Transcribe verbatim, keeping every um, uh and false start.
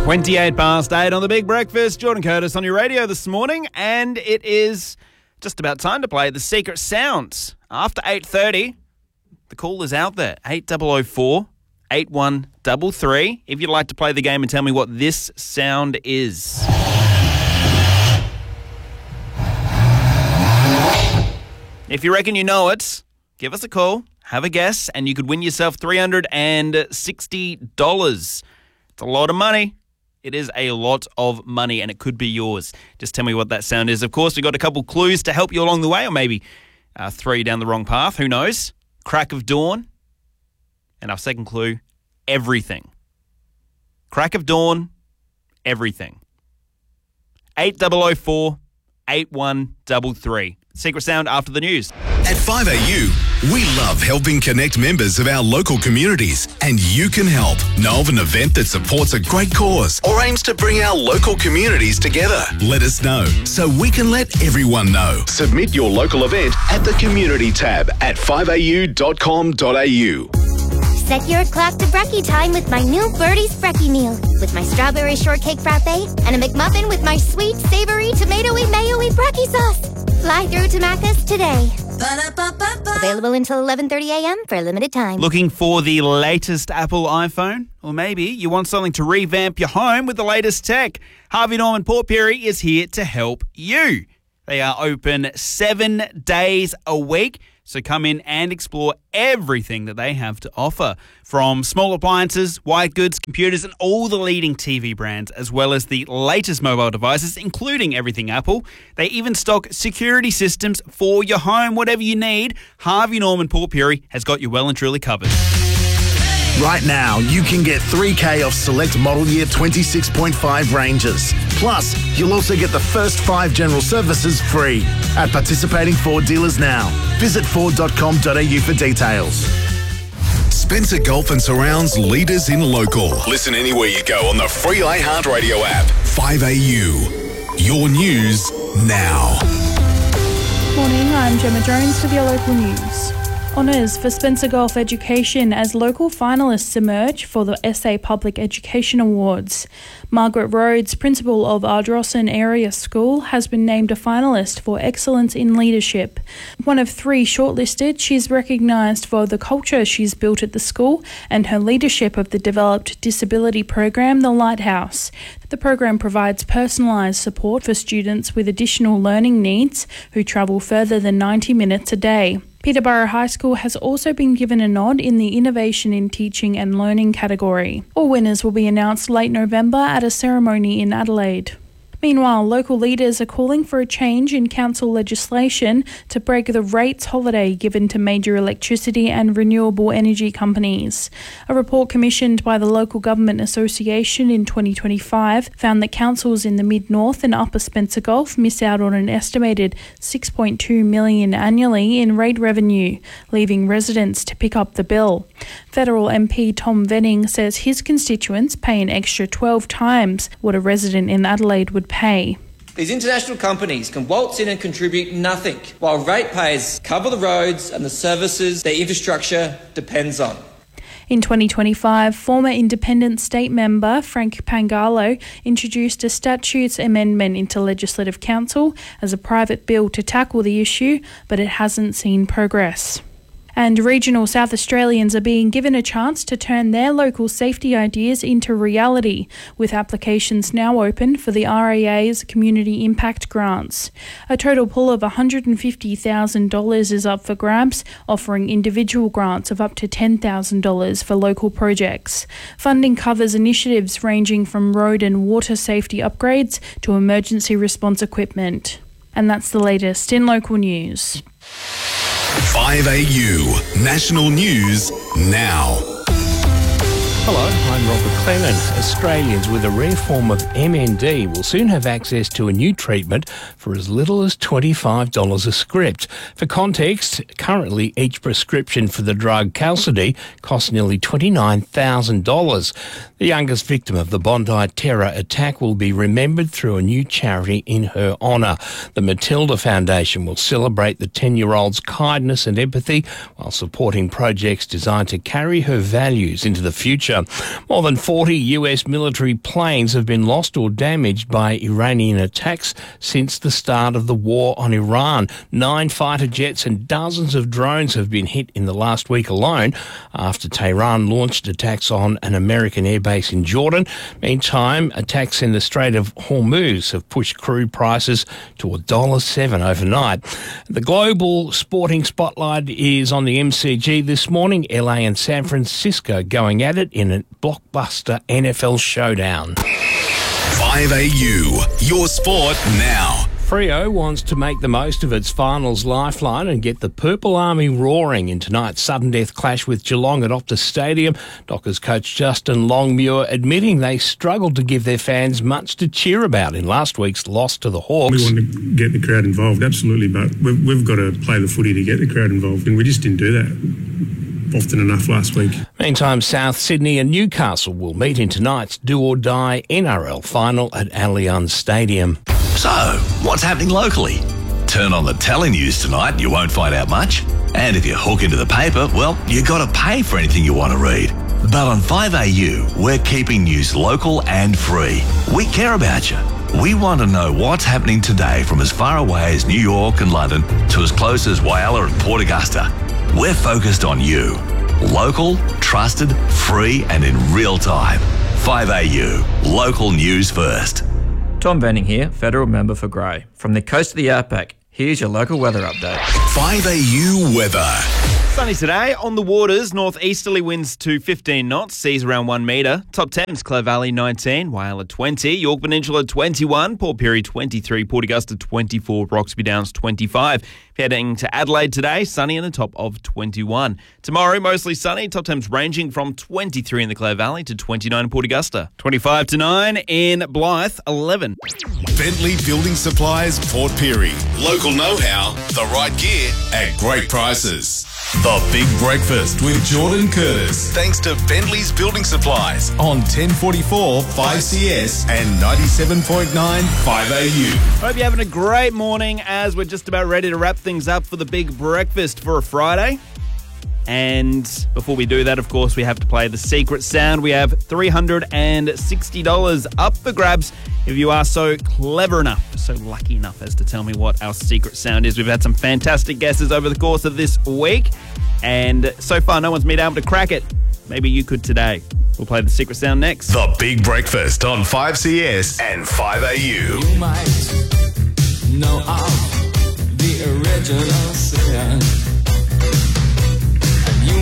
twenty-eight past eight on the Big Breakfast. Jordan Curtis on your radio this morning, and it is just about time to play The Secret Sounds. After eight thirty, the call is out there, eight oh oh four, eight one three three, if you'd like to play the game and tell me what this sound is. If you reckon you know it, give us a call, have a guess, and you could win yourself three hundred sixty dollars. It's a lot of money. It is a lot of money, and it could be yours. Just tell me what that sound is. Of course, we've got a couple clues to help you along the way, or maybe uh, throw you down the wrong path. Who knows? Crack of dawn. And our second clue, everything. Crack of dawn, everything. eight oh oh four, eight one three three. Secret sound after the news. At five A U, we love helping connect members of our local communities, and you can help. Know of an event that supports a great cause or aims to bring our local communities together? Let us know so we can let everyone know. Submit your local event at the Community tab at five a u dot com dot a u. Set your clock to brekkie time with my new Birdie's Brekkie meal. With my strawberry shortcake frappe and a McMuffin with my sweet, savory, tomatoey, mayo-y brekkie sauce. Fly through to Macca's today. Ba-da-ba-ba-ba. Available until eleven thirty a.m. for a limited time. Looking for the latest Apple iPhone? Or maybe you want something to revamp your home with the latest tech? Harvey Norman Port Pirie is here to help you. They are open seven days a week. So come in and explore everything that they have to offer. From small appliances, white goods, computers, and all the leading T V brands, as well as the latest mobile devices, including everything Apple. They even stock security systems for your home. Whatever you need, Harvey Norman Port Pirie has got you well and truly covered. Right now, you can get three K off select model year twenty-six point five ranges. Plus, you'll also get the first five general services free at participating Ford dealers now. Visit ford dot com dot a u for details. Spencer Gulf and Surrounds leaders in local. Listen anywhere you go on the free iHeartRadio app. five A U. Your news now. Morning, I'm Gemma Jones with your local news. Honours for Spencer Gulf Education as local finalists emerge for the S A Public Education Awards. Margaret Rhodes, principal of Ardrossan Area School, has been named a finalist for Excellence in Leadership. One of three shortlisted, she's recognised for the culture she's built at the school and her leadership of the developed disability program, The Lighthouse. The program provides personalised support for students with additional learning needs who travel further than ninety minutes a day. Peterborough High School has also been given a nod in the Innovation in Teaching and Learning category. All winners will be announced late November at a ceremony in Adelaide. Meanwhile, local leaders are calling for a change in council legislation to break the rates holiday given to major electricity and renewable energy companies. A report commissioned by the Local Government Association in twenty twenty-five found that councils in the Mid-North and Upper Spencer Gulf miss out on an estimated six point two million dollars annually in rate revenue, leaving residents to pick up the bill. Federal M P Tom Venning says his constituents pay an extra twelve times what a resident in Adelaide would pay. These international companies can waltz in and contribute nothing, while ratepayers cover the roads and the services their infrastructure depends on. In twenty twenty-five, former independent state member Frank Pangalo introduced a statutes amendment into Legislative Council as a private bill to tackle the issue, but it hasn't seen progress. And regional South Australians are being given a chance to turn their local safety ideas into reality, with applications now open for the R A A's Community Impact Grants. A total pool of one hundred fifty thousand dollars is up for grabs, offering individual grants of up to ten thousand dollars for local projects. Funding covers initiatives ranging from road and water safety upgrades to emergency response equipment. And that's the latest in local news. five A U. National News Now. Hello, I'm Robert Clennon. Australians with a rare form of M N D will soon have access to a new treatment for as little as twenty-five dollars a script. For context, currently each prescription for the drug Qalsody costs nearly twenty-nine thousand dollars. The youngest victim of the Bondi terror attack will be remembered through a new charity in her honour. The Matilda Foundation will celebrate the ten-year-old's kindness and empathy while supporting projects designed to carry her values into the future. temperature. More than forty U S military planes have been lost or damaged by Iranian attacks since the start of the war on Iran. Nine fighter jets and dozens of drones have been hit in the last week alone after Tehran launched attacks on an American airbase in Jordan. Meantime, attacks in the Strait of Hormuz have pushed crude prices to one dollar seven overnight. The global sporting spotlight is on the M C G this morning. L A and San Francisco going at it in a blockbuster N F L showdown. five A U, your sport now. Freo wants to make the most of its finals lifeline and get the Purple Army roaring in tonight's sudden death clash with Geelong at Optus Stadium. Dockers coach Justin Longmuir admitting they struggled to give their fans much to cheer about in last week's loss to the Hawks. We want to get the crowd involved, absolutely, but we've, we've got to play the footy to get the crowd involved, and we just didn't do that often enough last week. Meantime, South Sydney and Newcastle will meet in tonight's do-or-die N R L final at Allianz Stadium. So, what's happening locally? Turn on the telenews tonight and you won't find out much. And if you hook into the paper, well, you got to pay for anything you want to read. But on five A U, we're keeping news local and free. We care about you. We want to know what's happening today from as far away as New York and London to as close as Whyalla and Port Augusta. We're focused on you. Local, trusted, free and in real time. five A U, local news first. Tom Benning here, Federal Member for Grey. From the coast of the outback, here's your local weather update. five A U weather. Sunny today. On the waters, northeasterly winds to fifteen knots, seas around one metre. Top tens, Clare Valley nineteen, Whyalla twenty, York Peninsula twenty-one, Port Pirie twenty-three, Port Augusta twenty-four, Roxby Downs twenty-five. Heading to Adelaide today, sunny and a top of twenty-one. Tomorrow, mostly sunny, top temps ranging from twenty-three in the Clare Valley to twenty-nine in Port Augusta. twenty-five to nine in Blythe, eleven. Bentley Building Supplies, Port Pirie. Local know-how, the right gear at great prices. The Big Breakfast with Jordan Curtis. Thanks to Bentley's Building Supplies on ten forty-four five C S and ninety-seven point nine five A U. Hope you're having a great morning as we're just about ready to wrap things up for the Big Breakfast for a Friday. And before we do that, of course, we have to play the secret sound. We have three hundred sixty dollars up for grabs if you are so clever enough, so lucky enough as to tell me what our secret sound is. We've had some fantastic guesses over the course of this week, and so far no one's been able to crack it. Maybe you could today. We'll play the secret sound next. The Big Breakfast on five C S and five A U. You might know of the original sin.